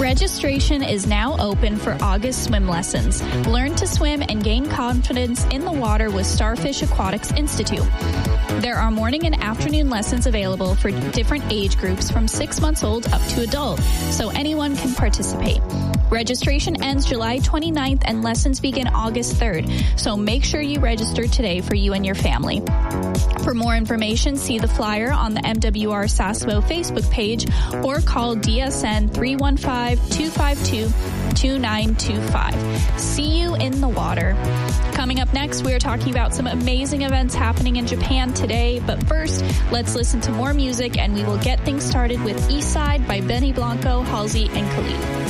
Registration is now open for August swim lessons. Learn to swim and gain confidence in the water with Starfish Aquatics Institute. There are morning and afternoon lessons available for different age groups from 6 months old up to adult, so anyone can participate. Registration ends July 29th and lessons begin August 3rd, so make sure you register today for you and your family. For more information, see the flyer on the MWR Sasebo Facebook page or call DSN 315-252-2925. See you in the water. Coming up next, we are talking about some amazing events happening in Japan today, but first, let's listen to more music and we will get things started with Eastside by Benny Blanco, Halsey, and Khalid.